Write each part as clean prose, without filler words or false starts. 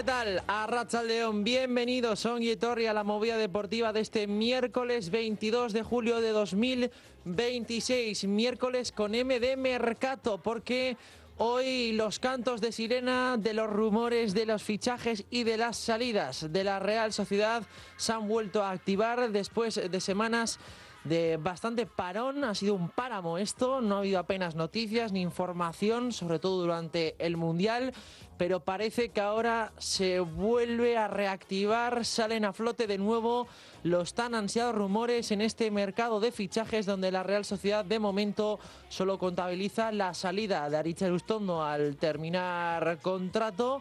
¿qué tal? Arratsaldeon, bienvenidos Ongi Etorri a la movida deportiva de este miércoles 22 de julio de 2026. Miércoles con M de Mercato, porque hoy los cantos de sirena de los rumores de los fichajes y de las salidas de la Real Sociedad se han vuelto a activar después de semanas de bastante parón. Ha sido un páramo esto, no ha habido apenas noticias ni información, sobre todo durante el Mundial, pero parece que ahora se vuelve a reactivar, salen a flote de nuevo los tan ansiados rumores en este mercado de fichajes, donde la Real Sociedad de momento solo contabiliza la salida de Aritz Elustondo al terminar contrato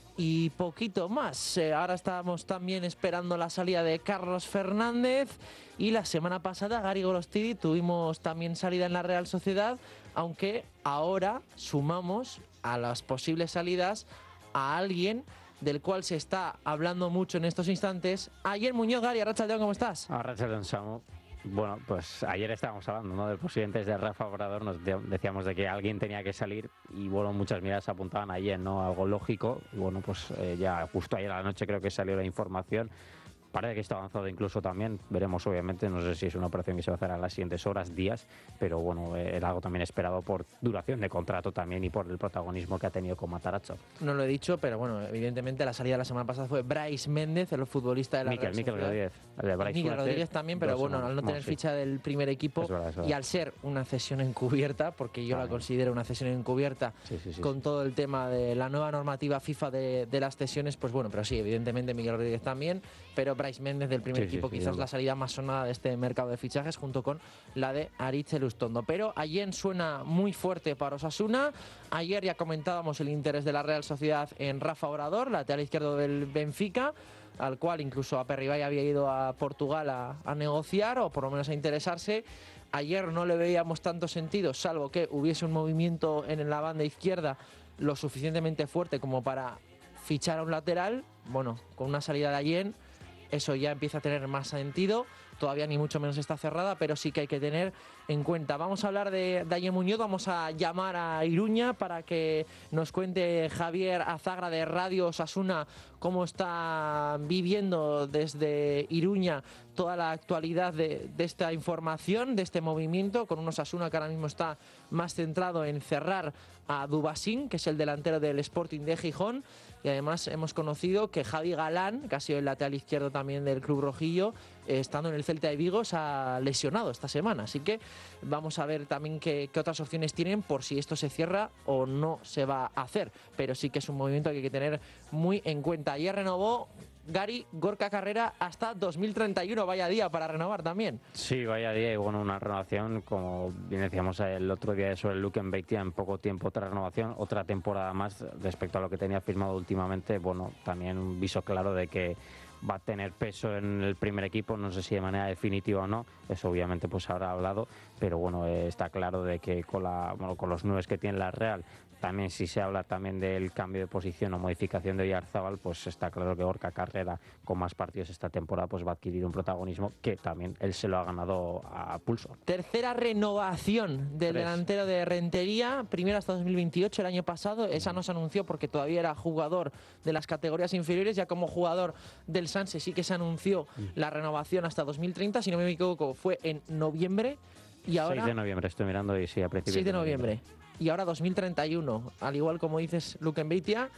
y poquito más. Ahora estamos también esperando la salida de Carlos Fernández, y la semana pasada Gary Golostidi tuvimos también salida en la Real Sociedad, aunque ahora sumamos a las posibles salidas a alguien del cual se está hablando mucho en estos instantes. Ayer Muñoz. Gary, arratsaldeon, ¿cómo estás? Arratsaldeon, Samu. Bueno, pues ayer estábamos hablando, ¿no?, del posible de Rafa Obrador. Nos decíamos de que alguien tenía que salir y bueno, muchas miradas apuntaban ayer, ¿no?, algo lógico. Y bueno, pues ya justo ayer a la noche creo que salió la información. Parece que está avanzado incluso también. Veremos, obviamente, no sé si es una operación que se va a hacer en las siguientes horas, días, pero bueno, era algo también esperado por duración de contrato también y por el protagonismo que ha tenido con Matarazzo. No lo he dicho, pero bueno, evidentemente la salida de la semana pasada fue Brais Méndez, el futbolista de la Real Sociedad. Mikel Rodríguez. Mikel Rodríguez también, pero bueno, al no tener ficha del primer equipo, es verdad. Y al ser una cesión encubierta, porque yo la considero una cesión encubierta, con todo el tema de la nueva normativa FIFA de las cesiones, pues bueno, pero sí, evidentemente Mikel Rodríguez también, pero Brais Méndez del primer equipo, quizás la salida más sonada de este mercado de fichajes, junto con la de Aritz Elustondo. Pero ayer suena muy fuerte para Osasuna. Ayer ya comentábamos el interés de la Real Sociedad en Rafa Obrador, lateral izquierdo del Benfica, al cual incluso Aperribay había ido a Portugal a negociar, o por lo menos a interesarse. Ayer no le veíamos tanto sentido, salvo que hubiese un movimiento en la banda izquierda lo suficientemente fuerte como para fichar a un lateral. Bueno, con una salida de Allen, eso ya empieza a tener más sentido. Todavía ni mucho menos está cerrada, pero sí que hay que tener en cuenta. Vamos a hablar de Ayer Muñoz, vamos a llamar a Iruña para que nos cuente Javier Azagra de Radio Osasuna cómo está viviendo desde Iruña toda la actualidad de esta información, de este movimiento, con un Osasuna que ahora mismo está más centrado en cerrar a Dubasín, que es el delantero del Sporting de Gijón. Y además hemos conocido que Javi Galán, que ha sido el lateral izquierdo también del club rojillo, estando en el Celta de Vigo, se ha lesionado esta semana. Así que vamos a ver también qué otras opciones tienen por si esto se cierra o no se va a hacer. Pero sí que es un movimiento que hay que tener muy en cuenta. Ayer renovó Gary Gorka Carrera hasta 2031. Vaya día para renovar también. Sí, vaya día. Y bueno, una renovación, como bien decíamos el otro día sobre el Luken Beitia, en poco tiempo otra renovación, otra temporada más respecto a lo que tenía firmado últimamente. Bueno, también un viso claro de que va a tener peso en el primer equipo, no sé si de manera definitiva o no, eso obviamente pues habrá hablado, pero bueno, está claro de que con los 9 que tiene la Real, también si se habla también del cambio de posición o modificación de Oyarzábal, pues está claro que Gorka Carrera, con más partidos esta temporada, pues va a adquirir un protagonismo que también él se lo ha ganado a pulso. Tercera renovación del delantero de Rentería, primero hasta 2028, el año pasado. Esa no se anunció porque todavía era jugador de las categorías inferiores. Ya como jugador del Sanse sí que se anunció la renovación hasta 2030, si no me equivoco fue en noviembre. Y ahora 6 de noviembre estoy mirando, y sí, a principios 6 de noviembre. Y ahora 2031, al igual como dices, Luken Beitia.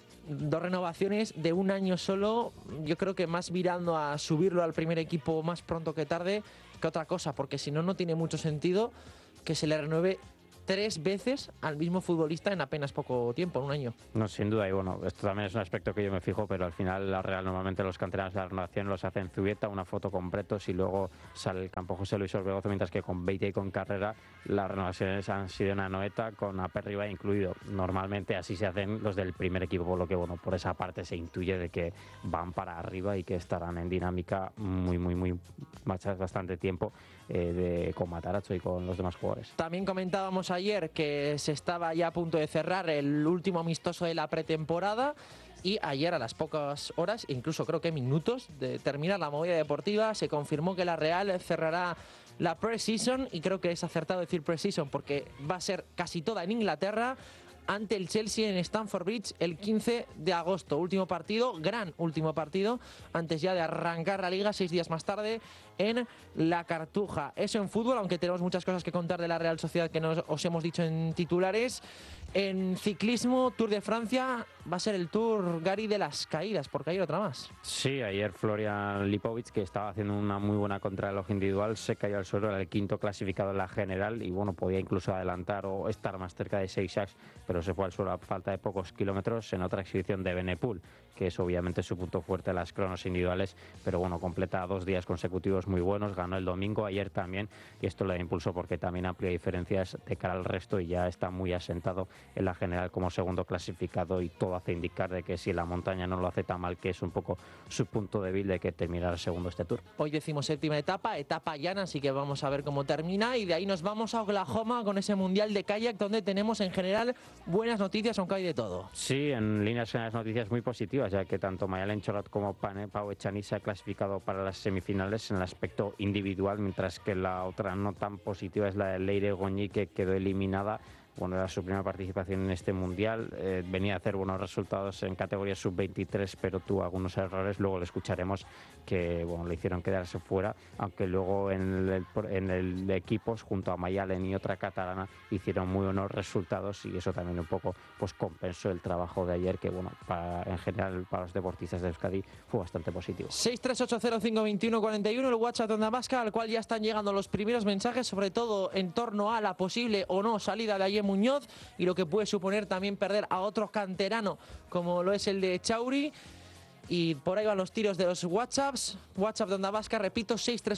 2 renovaciones de un año solo. Yo creo que más virando a subirlo al primer equipo más pronto que tarde que otra cosa, porque si no, no tiene mucho sentido que se le renueve 3 veces al mismo futbolista en apenas poco tiempo, en un año. No, sin duda, y bueno, esto también es un aspecto que yo me fijo, pero al final la Real normalmente los canteranos de la renovación los hacen en Zubieta, una foto con Bretos y luego sale el campo José Luis Orbegozo, mientras que con Beitia y con Carrera las renovaciones han sido en Anoeta, con Aperribay incluido. Normalmente así se hacen los del primer equipo, por lo que bueno, por esa parte se intuye de que van para arriba y que estarán en dinámica muy bastante tiempo con Matarazzo y con los demás jugadores. También comentábamos ayer que se estaba ya a punto de cerrar el último amistoso de la pretemporada, y ayer a las pocas horas, incluso creo que minutos de terminar la movida deportiva, se confirmó que la Real cerrará la pre-season, y creo que es acertado decir pre-season porque va a ser casi toda en Inglaterra, ante el Chelsea en Stamford Bridge el 15 de agosto. Último partido, gran último partido, antes ya de arrancar la Liga, 6 días más tarde en La Cartuja. Eso en fútbol, aunque tenemos muchas cosas que contar de la Real Sociedad que os hemos dicho en titulares. En ciclismo, Tour de Francia, va a ser el Tour, Gary, de las caídas, porque hay otra más. Sí, ayer Florian Lipovic, que estaba haciendo una muy buena contrarreloj individual, se cayó al suelo, era el quinto clasificado en la general y bueno, podía incluso adelantar o estar más cerca de Seixas, pero se fue al suelo a falta de pocos kilómetros en otra exhibición de Benepul, que es obviamente su punto fuerte, las cronos individuales, pero bueno, completa 2 días consecutivos muy buenos, ganó el domingo, ayer también, y esto le da impulso porque también amplía diferencias de cara al resto y ya está muy asentado en la general como segundo clasificado, y todo hace indicar de que si la montaña no lo hace tan mal, que es un poco su punto débil, de que terminará segundo este Tour. Hoy 17ª etapa llana, así que vamos a ver cómo termina, y de ahí nos vamos a Oklahoma con ese mundial de kayak donde tenemos en general buenas noticias, aunque hay de todo. Sí, en líneas generales noticias muy positivas, ya que tanto Mayalen Chorat como Pau Echaniz se ha clasificado para las semifinales en el aspecto individual, mientras que la otra no tan positiva es la de Leire Goñi, que quedó eliminada. Bueno, era su primera participación en este mundial, venía a hacer buenos resultados en categoría sub-23, pero tuvo algunos errores, luego le escucharemos, que bueno, le hicieron quedarse fuera, aunque luego en el de equipos, junto a Mayalen y otra catalana, hicieron muy buenos resultados, y eso también un poco pues compensó el trabajo de ayer, que bueno, en general para los deportistas de Euskadi fue bastante positivo. 638052141, el WhatsApp de Onda Vasca, al cual ya están llegando los primeros mensajes, sobre todo en torno a la posible o no salida de ayer Muñoz y lo que puede suponer también perder a otro canterano como lo es el de Chauri. Y por ahí van los tiros de los WhatsApps. WhatsApp de Onda Vasca, repito,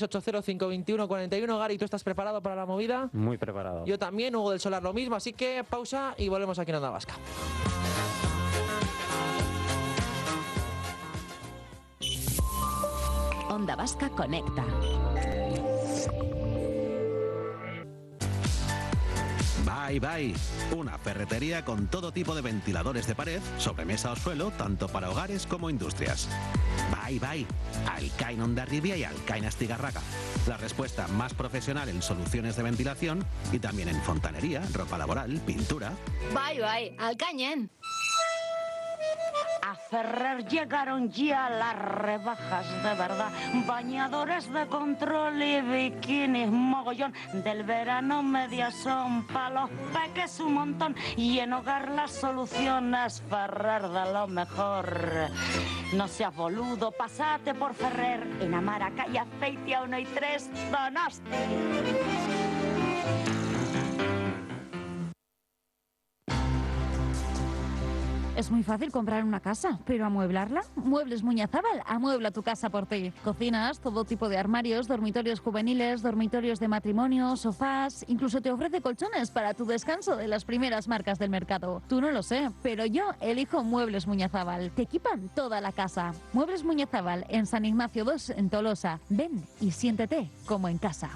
638052141. Gary, ¿tú estás preparado para la movida? Muy preparado. Yo también, Hugo del Solar lo mismo, así que pausa y volvemos aquí en Onda Vasca. Onda Vasca conecta. Bye Bye, una ferretería con todo tipo de ventiladores de pared, sobremesa o suelo, tanto para hogares como industrias. Bye Bye, Alcain Hondarribia y Alcain Astigarraga. La respuesta más profesional en soluciones de ventilación y también en fontanería, ropa laboral, pintura. Bye Bye, Alcañen. A Ferrer llegaron ya las rebajas de verdad. Bañadores de control y bikinis mogollón. Del verano media son pa' los peques un montón. Y en hogar las soluciones Ferrer de lo mejor. No seas boludo, pasate por Ferrer. En Amara, calle Azpeitia 1 y 3, Donosti. Es muy fácil comprar una casa, pero ¿amueblarla? Muebles Muñazábal amuebla tu casa por ti. Cocinas, todo tipo de armarios, dormitorios juveniles, dormitorios de matrimonio, sofás, incluso te ofrece colchones para tu descanso de las primeras marcas del mercado. Tú no lo sé, pero yo elijo Muebles Muñazábal. Te equipan toda la casa. Muebles Muñazábal en San Ignacio 2 en Tolosa. Ven y siéntete como en casa.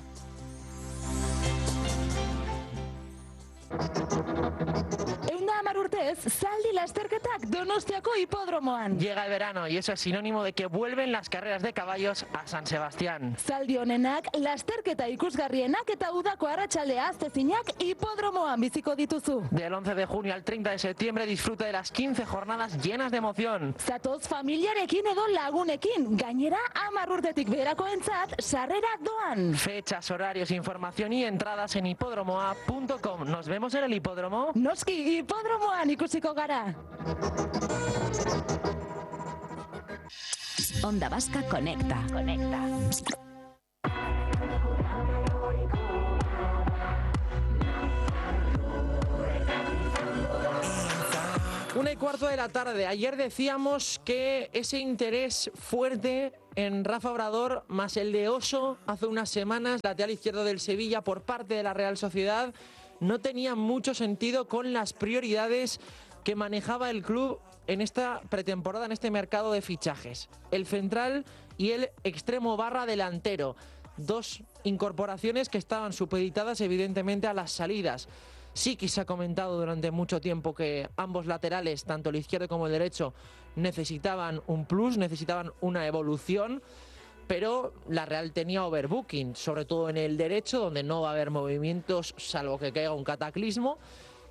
Eunda hamar urtez, zaldi lasterketak Donostiako hipodromoan. Llega el verano y eso es sinónimo de que vuelven las carreras de caballos a San Sebastián. Zaldi honenak, lasterketa ikusgarrienak eta udako arratsaldea aztezinak hipodromoan biziko dituzu. Del 11 de junio al 30 de septiembre disfruta de las 15 jornadas llenas de emoción. Zatoz familiarekin edo lagunekin, gainera 10 urtetik beherakoentzat sarrerak doan. Fechas, horarios, información y entradas en hipodromoa.com. Nos vemos en el hipódromo. Noski, hipodromoan ikusiko gara. Onda Vasca conecta. Conecta. Una y cuarto de la tarde. Ayer decíamos que ese interés fuerte en Rafa Obrador, más el de Oso, hace unas semanas, lateral izquierdo del Sevilla, por parte de la Real Sociedad, no tenía mucho sentido con las prioridades que manejaba el club en esta pretemporada, en este mercado de fichajes. El central y el extremo barra delantero. Dos incorporaciones que estaban supeditadas evidentemente a las salidas. Sí que se ha comentado durante mucho tiempo que ambos laterales, tanto el izquierdo como el derecho, necesitaban un plus, necesitaban una evolución, pero la Real tenía overbooking, sobre todo en el derecho, donde no va a haber movimientos salvo que caiga un cataclismo.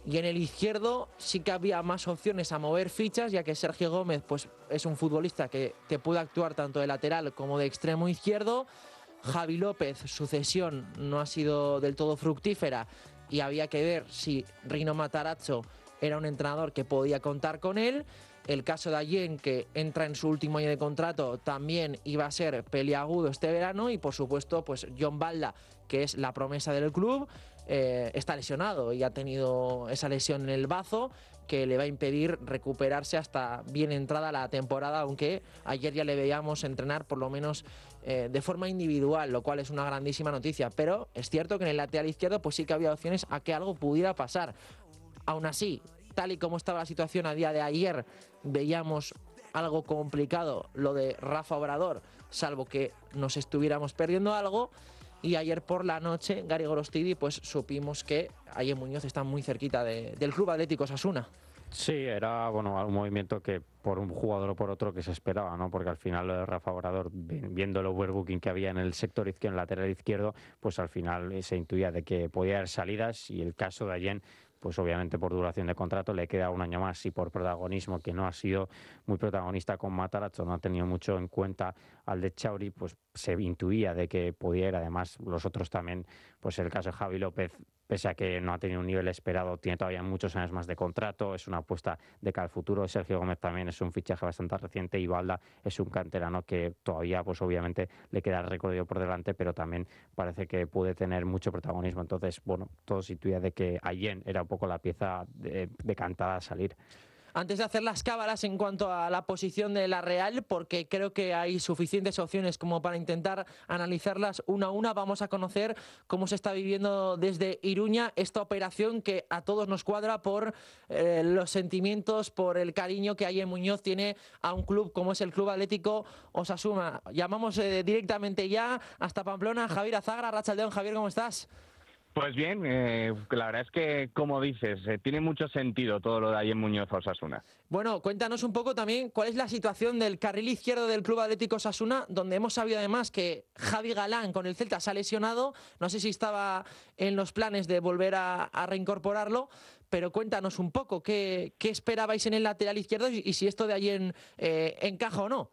Y en el izquierdo sí que había más opciones a mover fichas, ya que Sergio Gómez pues, es un futbolista que te puede actuar tanto de lateral como de extremo izquierdo. Javi López, su cesión no ha sido del todo fructífera y había que ver si Rino Matarazzo era un entrenador que podía contar con él. El caso de Allen, que entra en su último año de contrato, también iba a ser peliagudo este verano. Y por supuesto, pues John Balda, que es la promesa del club, está lesionado y ha tenido esa lesión en el bazo que le va a impedir recuperarse hasta bien entrada la temporada, aunque ayer ya le veíamos entrenar por lo menos de forma individual, lo cual es una grandísima noticia. Pero es cierto que en el lateral izquierdo pues sí que había opciones a que algo pudiera pasar. Aún así, tal y como estaba la situación a día de ayer, veíamos algo complicado lo de Rafa Obrador, salvo que nos estuviéramos perdiendo algo. Y ayer por la noche, Gary Gorostidi, pues supimos que Allen Muñoz está muy cerquita del Club Atlético Osasuna. Sí, era bueno un movimiento que por un jugador o por otro que se esperaba, ¿no? Porque al final lo de Rafa Obrador, viendo el overbooking que había en el sector izquierdo, en el lateral izquierdo, pues al final se intuía de que podía haber salidas, y el caso de Allen, pues obviamente por duración de contrato le queda un año más, y por protagonismo, que no ha sido muy protagonista con Matarazzo, no ha tenido mucho en cuenta al de Chauri, pues se intuía de que podía ir. Además, los otros también, pues el caso de Javi López, pese a que no ha tenido un nivel esperado, tiene todavía muchos años más de contrato, es una apuesta de cara al futuro. Sergio Gómez también es un fichaje bastante reciente, y Balda es un canterano que todavía, pues obviamente, le queda el recorrido por delante, pero también parece que puede tener mucho protagonismo. Entonces, bueno, todo se intuía de que Allen era un poco la pieza decantada a salir. Antes de hacer las cábalas en cuanto a la posición de la Real, porque creo que hay suficientes opciones como para intentar analizarlas una a una, vamos a conocer cómo se está viviendo desde Iruña esta operación que a todos nos cuadra por los sentimientos, por el cariño que Allen Muñoz tiene a un club como es el Club Atlético Osasuna. Llamamos directamente ya hasta Pamplona, Javier Azagra. Arratsaldeon, Javier, ¿cómo estás? Pues bien, la verdad es que, como dices, tiene mucho sentido todo lo de Allen Muñoz a Osasuna. Bueno, cuéntanos un poco también cuál es la situación del carril izquierdo del Club Atlético Osasuna, donde hemos sabido además que Javi Galán con el Celta se ha lesionado. No sé si estaba en los planes de volver a reincorporarlo, pero cuéntanos un poco qué esperabais en el lateral izquierdo y si esto de Allen encaja o no.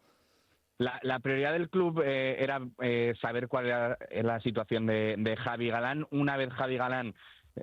La prioridad del club era saber cuál era la situación de Javi Galán. Una vez Javi Galán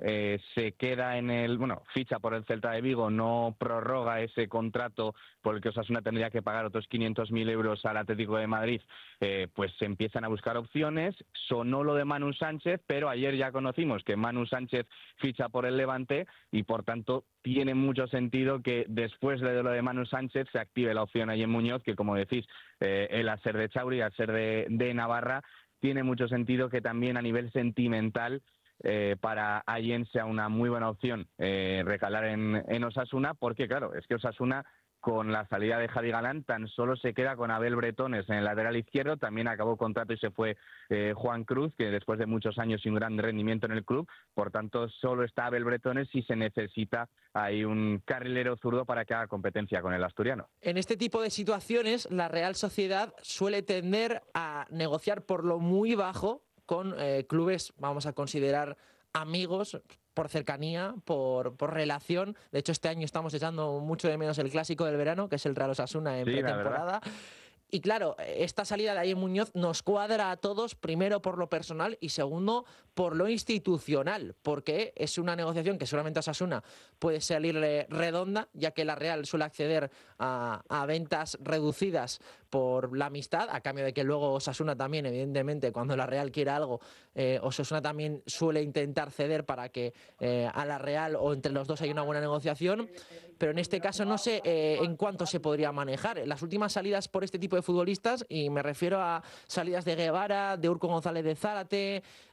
se queda ficha por el Celta de Vigo, no prorroga ese contrato por el que Osasuna tendría que pagar otros 500.000 euros al Atlético de Madrid, pues se empiezan a buscar opciones. Sonó lo de Manu Sánchez, pero ayer ya conocimos que Manu Sánchez ficha por el Levante, y por tanto tiene mucho sentido que después de lo de Manu Sánchez se active la opción Allen Muñoz, que como decís, él al ser de Chauri, al ser de Navarra, tiene mucho sentido que también a nivel sentimental para Allen sea una muy buena opción recalar en Osasuna, porque claro, es que Osasuna, con la salida de Javi Galán, tan solo se queda con Abel Bretones en el lateral izquierdo. También acabó contrato y se fue Juan Cruz, que después de muchos años sin un gran rendimiento en el club. Por tanto, solo está Abel Bretones y se necesita ahí un carrilero zurdo para que haga competencia con el asturiano. En este tipo de situaciones, la Real Sociedad suele tender a negociar por lo muy bajo con clubes, vamos a considerar, amigos, por cercanía, por relación. De hecho, este año estamos echando mucho de menos el clásico del verano, que es el Real Osasuna en pretemporada. Y claro, esta salida de Allen Muñoz nos cuadra a todos, primero por lo personal y segundo por lo institucional, porque es una negociación que seguramente a Osasuna puede salirle redonda, ya que la Real suele acceder a ventas reducidas por la amistad, a cambio de que luego Osasuna también, evidentemente, cuando la Real quiera algo, Osasuna también suele intentar ceder para que a la Real o entre los dos haya una buena negociación. Pero en este caso no sé en cuánto se podría manejar. Las últimas salidas por este tipo de futbolistas, y me refiero a salidas de Guevara, de Urco González de Zárate,